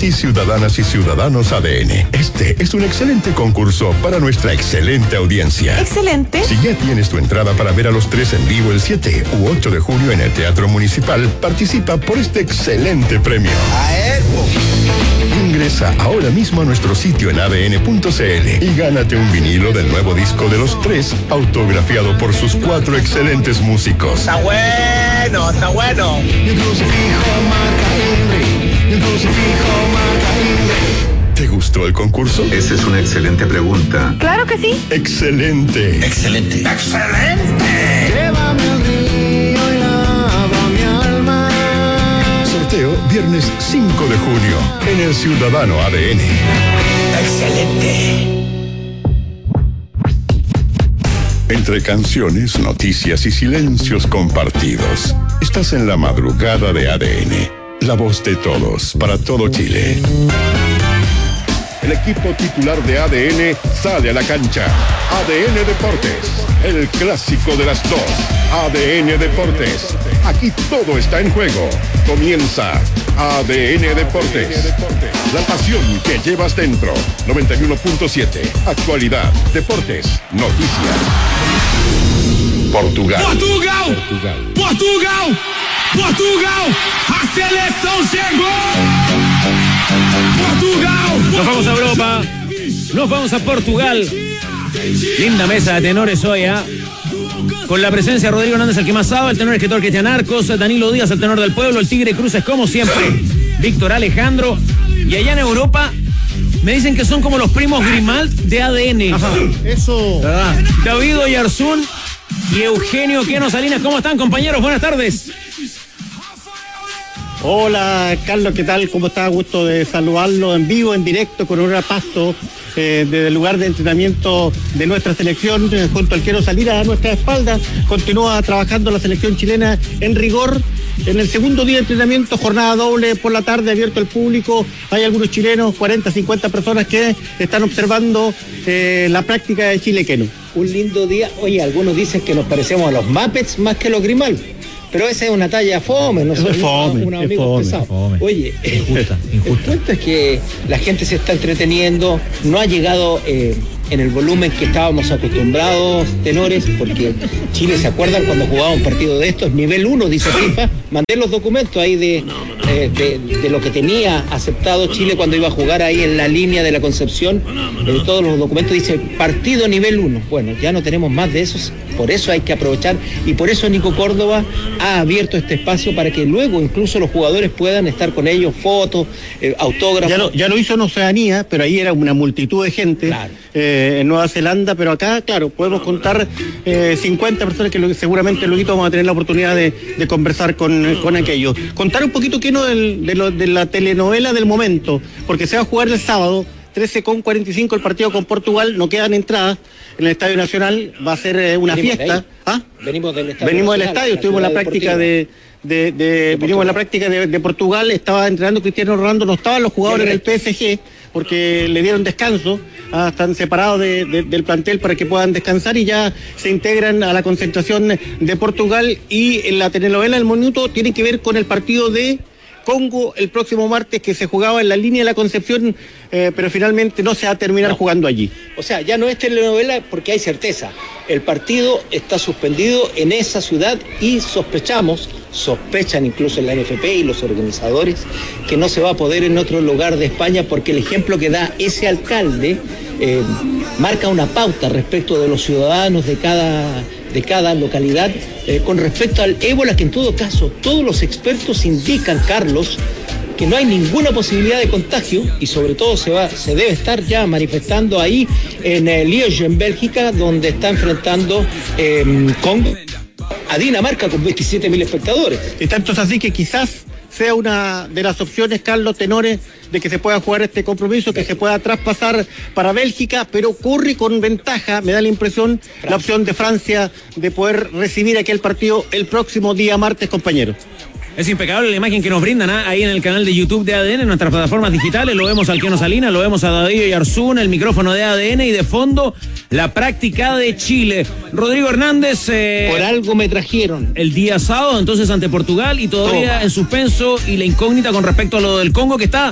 ti, ciudadanas y ciudadanos ADN, este es un excelente concurso para nuestra excelente audiencia. Excelente. Si ya tienes tu entrada para ver a los tres en vivo el 7 u 8 de junio en el Teatro Municipal, participa por este excelente premio. Ingresa ahora mismo a nuestro sitio en adn.cl y gánate un vinilo del nuevo disco de los tres, autografiado por sus 4 excelentes músicos. Está bueno, está bueno. ¿Te gustó el concurso? Esa es una excelente pregunta. Claro que sí. ¡Excelente! Excelente. ¡Excelente! Llévame al río y lava mi alma. Sorteo viernes 5 de junio en el Ciudadano ADN. ¡Excelente! Entre canciones, noticias y silencios compartidos, estás en la madrugada de ADN. La voz de todos, para todo Chile. El equipo titular de ADN sale a la cancha. ADN Deportes, el clásico de las dos. ADN Deportes, aquí todo está en juego. Comienza ADN Deportes. La pasión que llevas dentro. 91.7, actualidad, deportes, noticias. Portugal. A seleção chegou. Portugal. Nos vamos a Europa. Nos vamos a Portugal. Linda mesa de tenores hoy, ¿eh? Con la presencia de Rodrigo Hernández, el que más sabe, el tenor escritor Cristian Arcos, Danilo Díaz, el tenor del pueblo, el Tigre Cruces, como siempre, Víctor Alejandro. Y allá en Europa me dicen que son como los primos Grimald de ADN. Ajá, eso. David Oyarzún y Eugenio Queno Salinas. ¿Cómo están, compañeros? Buenas tardes. Hola, Carlos, ¿qué tal? ¿Cómo está? Gusto de saludarlo en vivo, en directo, con Aurora Pasto, desde el lugar de entrenamiento de nuestra selección, junto al Quero Salinas a nuestra espalda. Continúa trabajando la selección chilena en rigor. En el segundo día de entrenamiento, jornada doble por la tarde, abierto al público. Hay algunos chilenos, 40, 50 personas que están observando la práctica de Chile-Queno. Un lindo día. Oye, algunos dicen que nos parecemos a los Muppets más que a los Grimald. Pero esa es una talla fome, no es fome, un amigo pesado. Oye, Injusta. el punto es que la gente se está entreteniendo, no ha llegado en el volumen que estábamos acostumbrados, tenores, porque Chile, ¿se acuerdan cuando jugaba un partido de estos? Nivel 1, dice FIFA. Mandé los documentos ahí de lo que tenía aceptado Chile cuando iba a jugar ahí en la línea de la Concepción. Todos los documentos dice partido nivel 1. Bueno, ya no tenemos más de esos, por eso hay que aprovechar, y por eso Nico Córdoba ha abierto este espacio para que luego incluso los jugadores puedan estar con ellos, fotos, autógrafos. Ya lo hizo en Oceanía, pero ahí era una multitud de gente. Claro. En Nueva Zelanda, pero acá, claro, podemos contar 50 personas que seguramente luego vamos a tener la oportunidad de conversar con aquellos. Contar un poquito, Queno, de la telenovela del momento, porque se va a jugar el sábado, 13:45 el partido con Portugal, no quedan entradas en el Estadio Nacional, va a ser una fiesta. ¿Ah? Venimos del estadio. Venimos del estadio, estuvimos en la práctica venimos en la práctica de Portugal, estaba entrenando Cristiano Ronaldo, no estaban los jugadores del PSG porque le dieron descanso, están separados del plantel para que puedan descansar y ya se integran a la concentración de Portugal. Y en la telenovela del minuto tiene que ver con el partido de Congo el próximo martes, que se jugaba en la línea de la Concepción, pero finalmente no se va a terminar jugando allí. O sea, ya no es telenovela porque hay certeza. El partido está suspendido en esa ciudad y sospechan incluso en la NFP y los organizadores que no se va a poder en otro lugar de España, porque el ejemplo que da ese alcalde marca una pauta respecto de los ciudadanos de cada localidad con respecto al ébola, que en todo caso todos los expertos indican, Carlos, que no hay ninguna posibilidad de contagio, y sobre todo se debe estar ya manifestando ahí en Liège, en Bélgica, donde está enfrentando Congo a Dinamarca con 27.000 espectadores. Y tanto es así que quizás sea una de las opciones, Carlos, tenores, de que se pueda jugar este compromiso, que se pueda traspasar para Bélgica, pero corre con ventaja, me da la impresión, la opción de Francia de poder recibir aquel partido el próximo día martes, compañero. Es impecable la imagen que nos brindan ahí en el canal de YouTube de ADN, en nuestras plataformas digitales. Lo vemos al Queno Salinas, lo vemos a David Oyarzún, el micrófono de ADN, y de fondo la práctica de Chile. Rodrigo Hernández. Por algo me trajeron. El día sábado, entonces, ante Portugal, y todavía en suspenso y la incógnita con respecto a lo del Congo, que está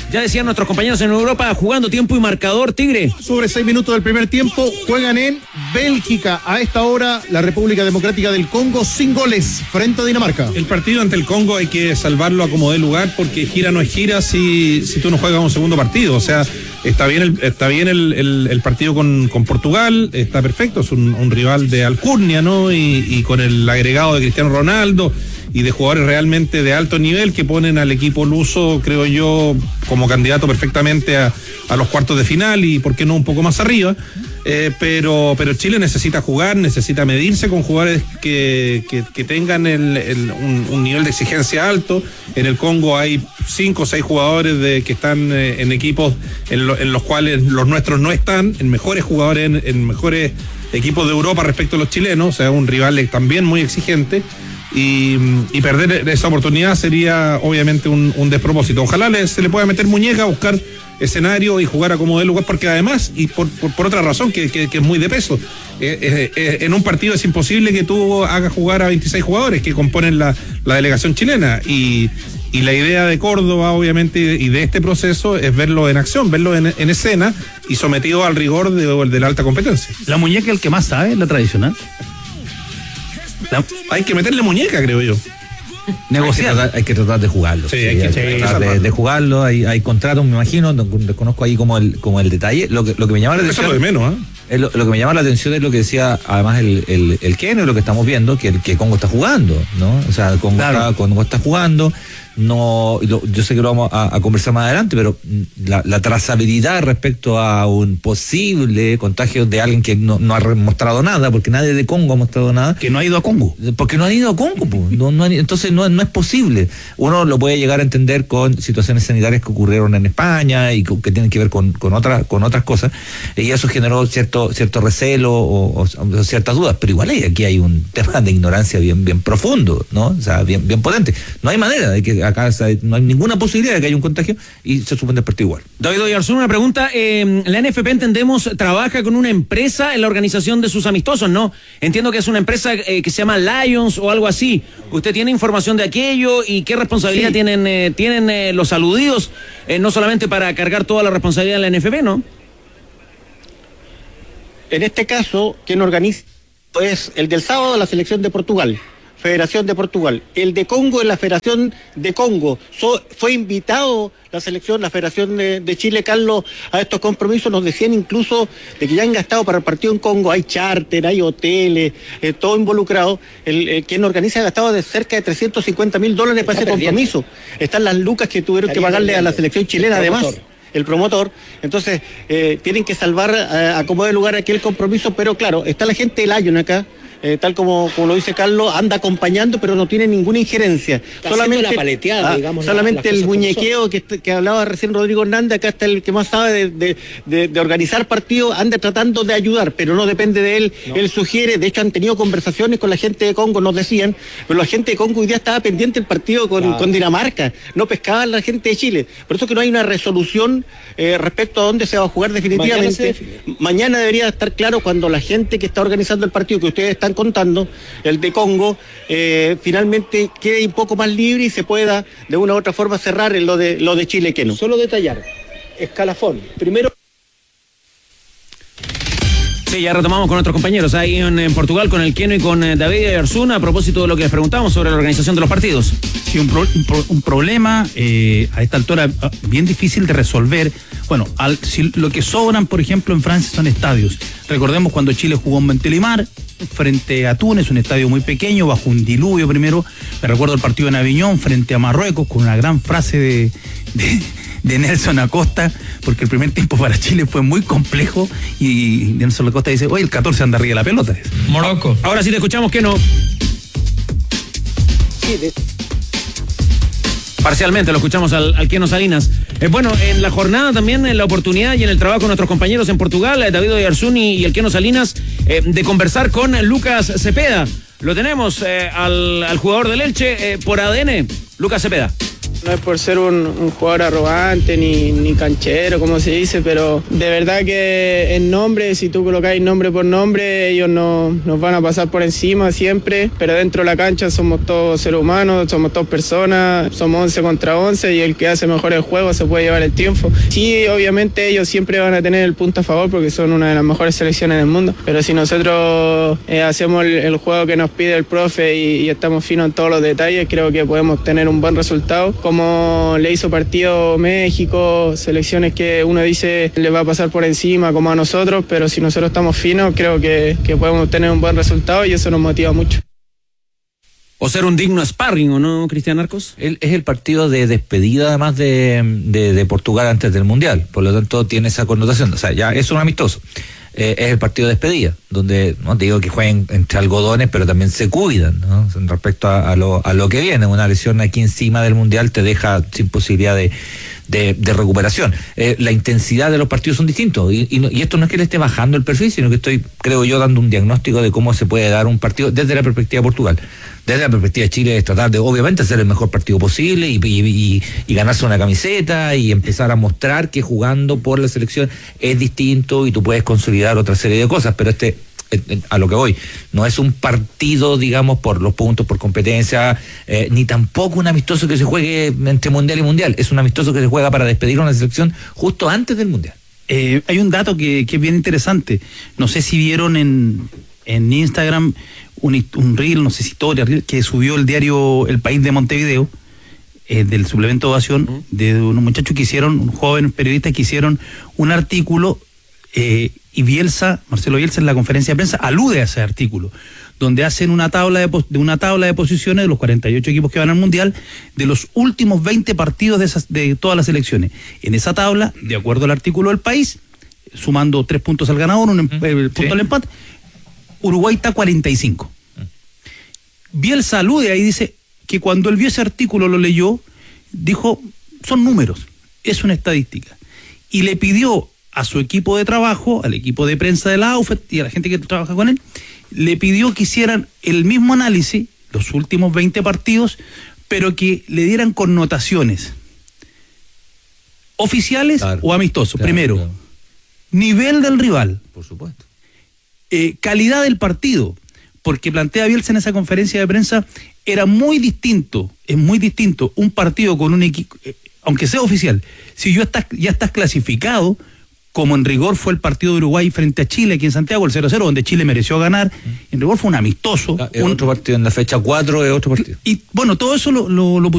Ya decían nuestros compañeros en Europa, jugando tiempo y marcador, Tigre. Sobre 6 minutos del primer tiempo, juegan en Bélgica. A esta hora, la República Democrática del Congo sin goles frente a Dinamarca. El partido ante el Congo hay que salvarlo a como dé lugar, porque gira no es gira si tú no juegas un segundo partido. O sea, está bien el partido con Portugal, está perfecto, es un rival de alcurnia, ¿no? Y con el agregado de Cristiano Ronaldo y de jugadores realmente de alto nivel que ponen al equipo luso, creo yo, como candidato perfectamente a los cuartos de final y por qué no un poco más arriba. Pero Chile necesita jugar, necesita medirse con jugadores que tengan un nivel de exigencia alto. En el Congo hay 5 o 6 jugadores que están en equipos en los cuales los nuestros no están, en mejores jugadores, en mejores equipos de Europa respecto a los chilenos, o sea, un rival también muy exigente. Y perder esa oportunidad sería obviamente un despropósito. Ojalá se le pueda meter muñeca, buscar escenario y jugar a como dé lugar, porque además, y por otra razón que es muy de peso, en un partido es imposible que tú hagas jugar a 26 jugadores que componen la delegación chilena, y la idea de Córdoba obviamente y de este proceso es verlo en acción, verlo en escena y sometido al rigor de la alta competencia. La muñeca, el que más sabe, la tradicional. Hay que meterle muñeca, creo yo. Negociar. Hay que tratar de jugarlo. Sí, hay que tratar de jugarlo. Hay contratos, me imagino, desconozco ahí como el detalle. Lo que me llama la atención. Eso es lo de menos, lo que me llama la atención es lo que decía además el Keno, y lo que estamos viendo, que Congo está jugando, ¿no? O sea, Congo está jugando. No, yo sé que lo vamos a conversar más adelante, pero la trazabilidad respecto a un posible contagio de alguien que no ha mostrado nada, porque nadie de Congo ha mostrado nada. Que no ha ido a Congo. Porque no han ido a Congo, pues. Entonces no es posible. Uno lo puede llegar a entender con situaciones sanitarias que ocurrieron en España y que tienen que ver con otras cosas, y eso generó cierto recelo o ciertas dudas, pero igual aquí hay un tema de ignorancia bien profundo, ¿no? O sea, bien potente. No hay manera de que acá no hay ninguna posibilidad de que haya un contagio y se suspende el partido igual. David Oyarzún, una pregunta. La NFP, entendemos, trabaja con una empresa en la organización de sus amistosos, ¿no? Entiendo que es una empresa que se llama Lions o algo así. ¿Usted tiene información de aquello y qué responsabilidad tienen los aludidos, no solamente para cargar toda la responsabilidad de la NFP, ¿no? En este caso, quien organiza es el del sábado, la selección de Portugal. Federación de Portugal. El de Congo es la Federación de Congo. Fue invitado la Federación de Chile, Carlos, a estos compromisos. Nos decían incluso de que ya han gastado para el partido en Congo. Hay charter, hay hoteles, todo involucrado. Quien organiza ha gastado de cerca de $350,000 para ese compromiso. Están las lucas que tuvieron que pagarle a la selección chilena, además. El promotor. Entonces, tienen que salvar a como de lugar aquel compromiso, pero claro, está la gente del Lion acá. Tal como lo dice Carlos, anda acompañando, pero no tiene ninguna injerencia. Solamente la paleteada, digamos. Solamente el muñequeo que hablaba recién Rodrigo Hernández, acá está el que más sabe de organizar partidos, anda tratando de ayudar, pero no depende de él. No. Él sugiere, de hecho han tenido conversaciones con la gente de Congo, nos decían, pero la gente de Congo hoy día estaba pendiente del partido con Dinamarca, no pescaba la gente de Chile. Por eso que no hay una resolución respecto a dónde se va a jugar definitivamente. Mañana debería estar claro cuando la gente que está organizando el partido, que ustedes están contando, el de Congo, finalmente quede un poco más libre y se pueda de una u otra forma cerrar en lo de Chile, Keno. Solo detallar, escalafón, primero. Sí, ya retomamos con nuestros compañeros ahí en Portugal, con el Keno y con David Oyarzún, a propósito de lo que les preguntamos sobre la organización de los partidos. Sí, un problema a esta altura bien difícil de resolver. Bueno, si lo que sobran, por ejemplo, en Francia son estadios. Recordemos cuando Chile jugó en Montelimar frente a Túnez, un estadio muy pequeño, bajo un diluvio primero. Me recuerdo el partido en Aviñón frente a Marruecos, con una gran frase de Nelson Acosta, porque el primer tiempo para Chile fue muy complejo y Nelson Acosta dice, oye, el 14 anda arriba de la pelota. Morocco. Ahora sí te escuchamos, que no. Parcialmente lo escuchamos al Keno Salinas. Bueno, en la jornada también, en la oportunidad y en el trabajo de nuestros compañeros en Portugal, David Oyarzún y el Keno Salinas, de conversar con Lucas Cepeda. Lo tenemos al jugador del Elche por ADN, Lucas Cepeda. No es por ser un jugador arrogante ni canchero, como se dice, pero de verdad que en nombre, si tú colocáis nombre por nombre, ellos nos van a pasar por encima siempre, pero dentro de la cancha somos todos seres humanos, somos todas personas, somos 11 contra 11 y el que hace mejor el juego se puede llevar el triunfo. Sí, obviamente ellos siempre van a tener el punto a favor porque son una de las mejores selecciones del mundo, pero si nosotros hacemos el juego que nos pide el profe y estamos finos en todos los detalles, creo que podemos tener un buen resultado. Como le hizo partido México, selecciones que uno dice le va a pasar por encima como a nosotros, pero si nosotros estamos finos creo que podemos tener un buen resultado y eso nos motiva mucho. O ser un digno sparring, ¿o no, Cristian Arcos? Es el partido de despedida además de Portugal antes del Mundial, por lo tanto tiene esa connotación, o sea, ya es un amistoso. Es el partido de despedida, donde no te digo que jueguen entre algodones, pero también se cuidan, ¿no? Respecto a lo que viene. Una lesión aquí encima del Mundial te deja sin posibilidad de recuperación. La intensidad de los partidos son distintos y esto no es que le esté bajando el perfil, sino que estoy, creo yo, dando un diagnóstico de cómo se puede dar un partido desde la perspectiva de Portugal. Desde la perspectiva de Chile es tratar de, obviamente, hacer el mejor partido posible y ganarse una camiseta y empezar a mostrar que jugando por la selección es distinto y tú puedes consolidar otra serie de cosas, pero a lo que voy, no es un partido, digamos, por los puntos, por competencia, ni tampoco un amistoso que se juegue entre Mundial y Mundial, es un amistoso que se juega para despedir a una selección justo antes del Mundial. Hay un dato que es bien interesante, no sé si vieron en Instagram un reel, no sé si historia, que subió el diario El País de Montevideo, del suplemento Ovación, de unos muchachos que hicieron, un joven periodista que hicieron un artículo, y Marcelo Bielsa en la conferencia de prensa alude a ese artículo, donde hacen una tabla de posiciones de los 48 equipos que van al Mundial, de los últimos 20 partidos de todas las selecciones. En esa tabla, de acuerdo al artículo del País, sumando 3 puntos al ganador, punto al empate, Uruguay está 45. Bielsa alude ahí, dice que cuando él vio ese artículo, lo leyó, dijo, son números, es una estadística. Y le pidió a su equipo de trabajo, al equipo de prensa de la AUFET y a la gente que trabaja con él, le pidió que hicieran el mismo análisis, los últimos 20 partidos, pero que le dieran connotaciones oficiales o amistosos. Primero, nivel del rival. Por supuesto. Calidad del partido, porque plantea Bielsa en esa conferencia de prensa, es muy distinto un partido con un equipo, aunque sea oficial, si ya estás clasificado, como en rigor fue el partido de Uruguay frente a Chile aquí en Santiago, el 0-0, donde Chile mereció ganar, en rigor fue un amistoso. Otro partido en la fecha 4 es otro partido. Y bueno, todo eso lo